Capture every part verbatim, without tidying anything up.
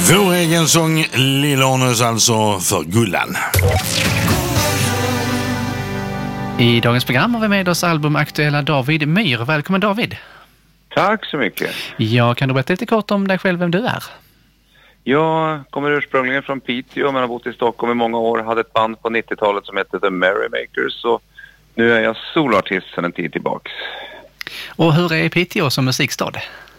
Vår egen sång Lillonus alltså för Gullan. I dagens program har vi med oss albumaktuella David Myhr. Välkommen David. Tack så mycket. Ja, kan du berätta lite kort om dig själv, vem du är? Jag kommer ursprungligen från Piteå men har bott i Stockholm i många år. Hade ett band på nittiotalet som hette The Merrymakers och nu är jag solartist sedan en tid tillbaks. Och hur är Piteå som musikstad?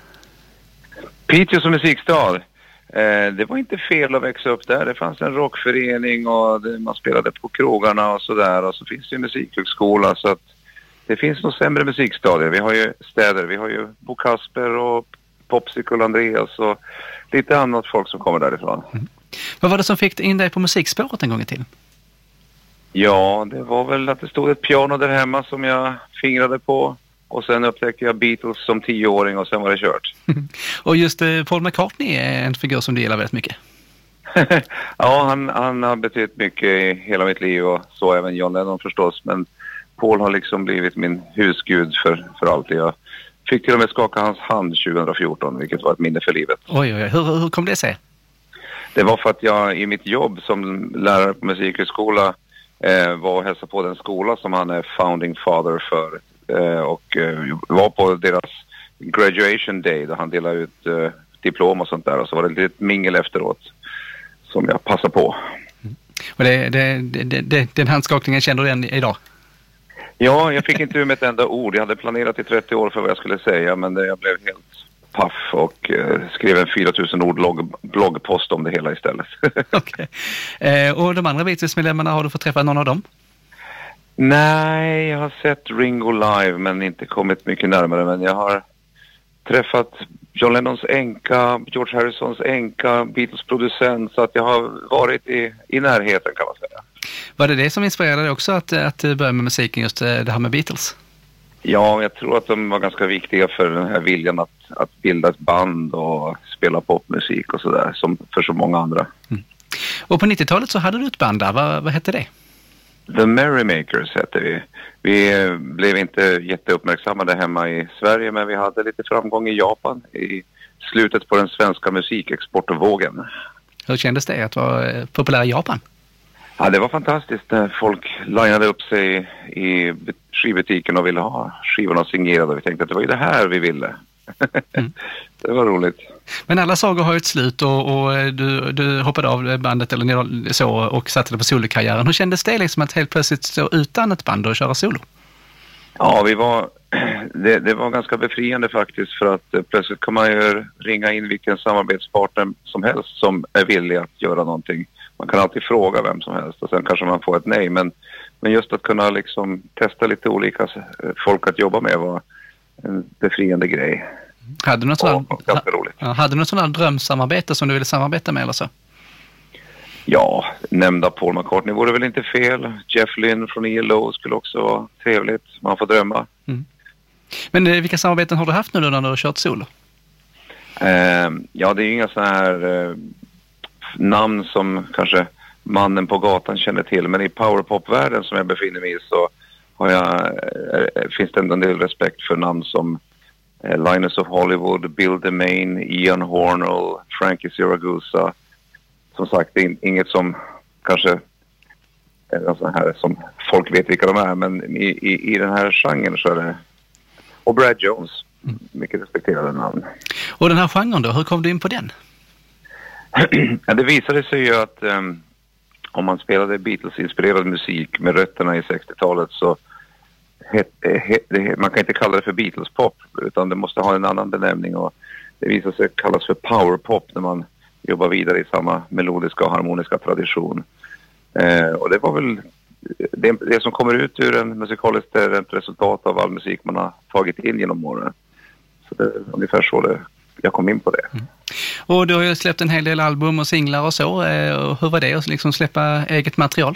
Piteå som musikstad? Eh, det var inte fel att växa upp där. Det fanns en rockförening och det, man spelade på krogarna och sådär. Och så finns det en musikhögskola så att det finns nog sämre musikstadier. Vi har ju städer. Vi har ju Bo Kasper och Popsicle Andreas och lite annat folk som kommer därifrån. Mm. Vad var det som fick in dig på musikspåret en gång i tiden? Ja, det var väl att det stod ett piano där hemma som jag fingrade på. Och sen upptäckte jag Beatles som tioåring och sen var det kört. Och just eh, Paul McCartney är en figur som du gillar väldigt mycket. Ja, han, han har betytt mycket i hela mitt liv och så även John Lennon förstås. Men Paul har liksom blivit min husgud för, för alltid. Jag fick till och med skaka hans hand tjugo fjorton, vilket var ett minne för livet. Oj, oj, oj. Hur, hur kom det sig? Det var för att jag i mitt jobb som lärare på musikhögskola eh, var och hälsade på den skola som han är founding father för. Eh, och eh, var på deras graduation day då han delade ut eh, diplom och sånt där. Och så var det lite mingel efteråt som jag passade på. Mm. Och det, det, det, det, den handskakningen känner du igen idag? Ja, jag fick inte ur med ett enda ord. Jag hade planerat i trettio år för vad jag skulle säga men det, jag blev helt paff och eh, skrev en fyra tusen ord logg, bloggpost om det hela istället. Okej. Okay. Eh, och de andra Beatles-medlemmarna, har du fått träffa någon av dem? Nej, jag har sett Ringo live men inte kommit mycket närmare. Men jag har träffat John Lennons änka, George Harrisons änka, Beatles producent. Så att jag har varit i, i närheten kan man säga. Var det det som inspirerade dig också att, att börja med musiken, just det här med Beatles? Ja, jag tror att de var ganska viktiga för den här viljan att, att bilda ett band och spela popmusik och sådär som för så många andra. Mm. Och på nittiotalet så hade du ett band där, vad, vad hette det? The Merrymakers hette vi. Vi blev inte jätteuppmärksammade hemma i Sverige men vi hade lite framgång i Japan i slutet på den svenska musikexportvågen. Hur kändes det att vara populär i Japan? Ja, det var fantastiskt när folk linade upp sig i skivbutiken och ville ha skivorna signerade. Vi tänkte att det var ju det här vi ville. Mm. Det var roligt. Men alla sagor har ju ett slut och, och du, du hoppade av bandet eller så och satte det på solokarriären. Hur kändes det liksom att helt plötsligt stå utan ett band och köra solo? Ja, vi var, det, det var ganska befriande faktiskt för att eh, plötsligt kan man ju ringa in vilken samarbetspartner som helst som är villig att göra någonting. Man kan alltid fråga vem som helst och sen kanske man får ett nej. Men, men just att kunna liksom testa lite olika folk att jobba med var en befriande grej. Hade du något sådant, ja, ganska roligt. Ja, hade du något sådant drömsamarbete som du ville samarbeta med eller så? Ja, nämnda Paul McCartney vore väl inte fel. Jeff Lynne från E L O skulle också vara trevligt. Man får drömma. Mm. Men eh, vilka samarbeten har du haft nu då när du har kört solo? Eh, ja, det är ju inga sådana här eh, namn som kanske mannen på gatan känner till. Men i powerpop-världen som jag befinner mig i så har jag, eh, finns det en del respekt för namn som eh, Linus of Hollywood, Bill DeMain, Ian Hornell, Frankie Siragusa. Som sagt, det är inget som kanske är sån här som folk vet vilka de är. Men i, i, i den här genren så är det... Och Brad Jones, mycket respekterade namn. Och den här genren då, hur kom du in på den? Ja, det visade sig ju att um, om man spelade Beatles-inspirerad musik med rötterna i sextiotalet så het, het, det, man kan inte kalla det för Beatles-pop utan det måste ha en annan benämning och det visade sig kallas för powerpop när man jobbar vidare i samma melodiska och harmoniska tradition. Eh, och det var väl det, det som kommer ut ur en musikaliskt är ett resultat av all musik man har tagit in genom åren. Så det är ungefär så det, jag kom in på det. Mm. Och du har ju släppt en hel del album och singlar och så. Eh, hur var det att liksom släppa eget material?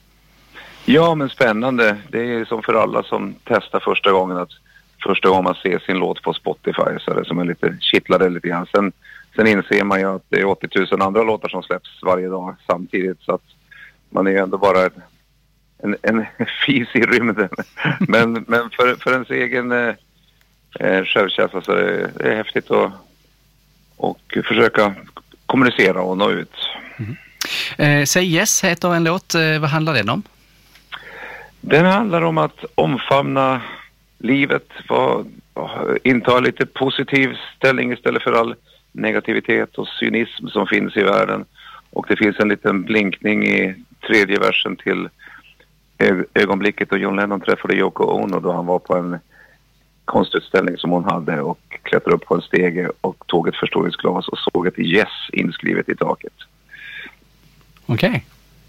Ja, men spännande. Det är som för alla som testar första gången att första gången man ser sin låt på Spotify så är det som en lite kittlade lite grann. Sen Sen inser man ju att det är åttio tusen andra låtar som släpps varje dag samtidigt så att man är ju ändå bara en, en fis i rymden. Men, men för, för ens egen eh, självkänsla så är det, det är häftigt att och försöka kommunicera och nå ut. Mm. Eh, Säg yes heter en låt. Eh, vad handlar den om? Den handlar om att omfamna livet, var, inta lite positiv ställning istället för all negativitet och cynism som finns i världen. Och det finns en liten blinkning i tredje versen till ögonblicket då John Lennon träffade Yoko Ono då han var på en konstutställning som hon hade och klättrade upp på en stege och tog ett förstoringsglas och såg ett yes inskrivet i taket. Okej.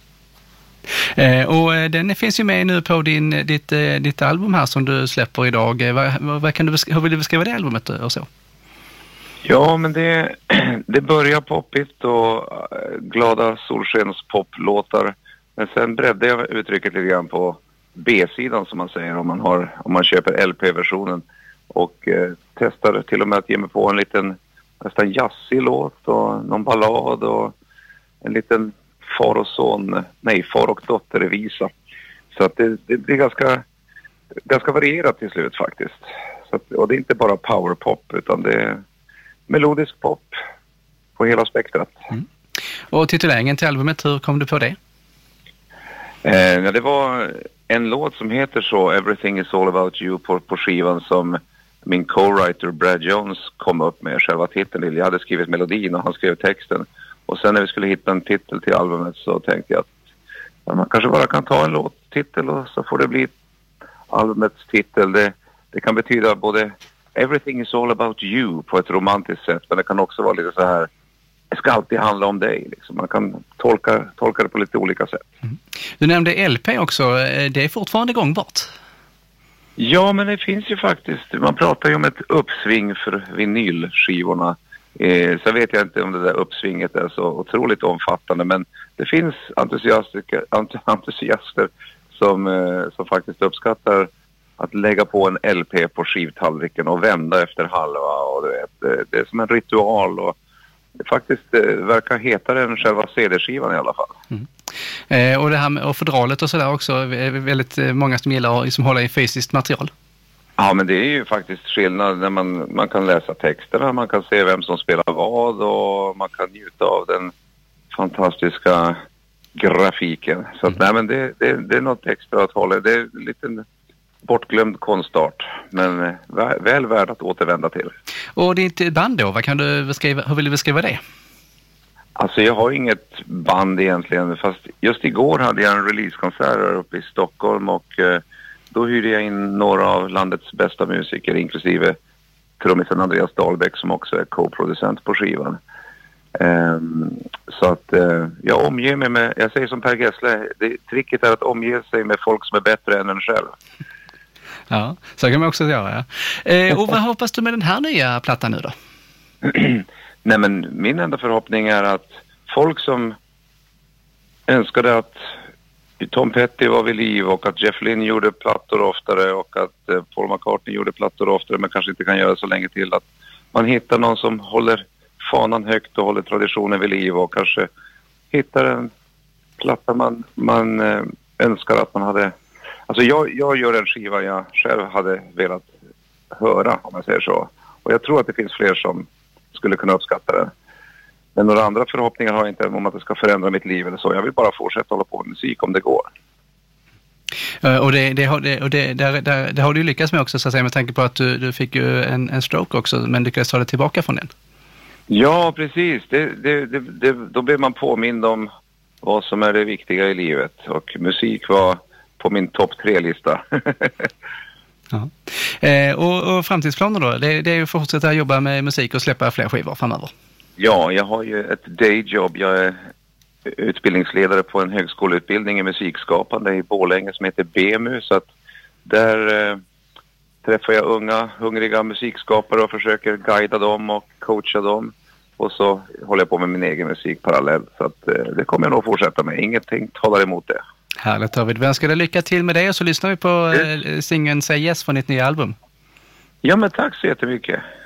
Okay. Eh, och den finns ju med nu på din, ditt, ditt album här som du släpper idag. Eh, vad, vad kan du besk- hur vill du beskriva det albumet och så? Ja, men det, det börjar poppigt och glada solskens poplåtar. Men sen breddade jag uttrycket lite grann på B-sidan som man säger om man, har, om man köper L P-versionen. Och eh, testar till och med att ge mig på en liten nästan jazzig låt och någon ballad och en liten far och son, nej far och dottervisa. Så att det, det blir ganska, ganska varierat till slut faktiskt. Så att, och det är inte bara powerpop utan det är melodisk pop på hela spektrat. Mm. Och tituleringen till albumet, hur kom du på det? Eh, ja, det var en låt som heter så, Everything is all about you på, på skivan som min co-writer Brad Jones kom upp med själva titeln. Jag hade skrivit melodin och han skrev texten. Och sen när vi skulle hitta en titel till albumet så tänkte jag att ja, man kanske bara kan ta en låttitel och så får det bli albumets titel. Det, det kan betyda både Everything is all about you på ett romantiskt sätt, men det kan också vara lite så här, det ska alltid handla om dig. Liksom. Man kan tolka, tolka det på lite olika sätt. Mm. Du nämnde L P också, det är fortfarande gångbart? Ja, men det finns ju faktiskt, man pratar ju om ett uppsving för vinylskivorna. Eh, så vet jag inte om det där uppsvinget är så otroligt omfattande, men det finns entusiaster, entusiaster som, eh, som faktiskt uppskattar att lägga på en L P på skivtallriken och vända efter halva. Och du vet, det är som en ritual och det faktiskt det verkar hetare än själva C D-skivan i alla fall. Mm. Eh, och det här med och fodralet och sådär också, är väldigt många som gillar att liksom hålla i fysiskt material. Ja, men det är ju faktiskt skillnad när man, man kan läsa texterna, man kan se vem som spelar vad och man kan njuta av den fantastiska grafiken. Så att, mm. nej, men det, det, det är något extra att hålla. Det är en liten bortglömd konstart, men väl värd att återvända till. Och ditt band då, vad kan du beskriva, hur vill du beskriva det? Alltså jag har inget band egentligen, fast just igår hade jag en releasekonsert här uppe i Stockholm och eh, då hyrde jag in några av landets bästa musiker, inklusive trummisen Andreas Dahlbäck som också är co-producent på skivan. Um, så att uh, jag omger mig med, jag säger som Per Gessle, det, tricket är att omge sig med folk som är bättre än en själv. Ja, så kan man också göra. Ja. Eh, och vad hoppas du med den här nya plattan nu då? Nej, men min enda förhoppning är att folk som önskade att Tom Petty var vid liv och att Jeff Lynne gjorde plattor oftare och att eh, Paul McCartney gjorde plattor oftare men kanske inte kan göra så länge till, att man hittar någon som håller fanan högt och håller traditionen vid liv och kanske hittar en platta man, man eh, önskar att man hade. Alltså jag, jag gör en skiva jag själv hade velat höra, om jag säger så. Och jag tror att det finns fler som skulle kunna uppskatta den. Men några andra förhoppningar har jag inte om att det ska förändra mitt liv eller så. Jag vill bara fortsätta hålla på med musik om det går. Uh, och det, det, det, och det, det, det, det har du ju lyckats med också, så att säga, med tanke på att du, du fick ju en, en stroke också, men lyckades ta det tillbaka från den. Ja, precis. Det, det, det, det, då blir man påmind om vad som är det viktiga i livet. Och musik var på min topp tre-lista. Ja. Eh, och, och framtidsplaner då? Det, det är ju att fortsätta jobba med musik och släppa fler skivor framöver. Ja, jag har ju ett dayjob. Jag är utbildningsledare på en högskoleutbildning i musikskapande i Borlänge som heter B M U. Så att där eh, träffar jag unga, hungriga musikskapare och försöker guida dem och coacha dem. Och så håller jag på med min egen musik parallellt. Så att eh, det kommer jag nog fortsätta med. Ingenting talar emot det. Härligt, David. Vi önskar dig lycka till med det och så lyssnar vi på eh, singeln Say Yes från ditt nya album. Ja, men tack så jättemycket.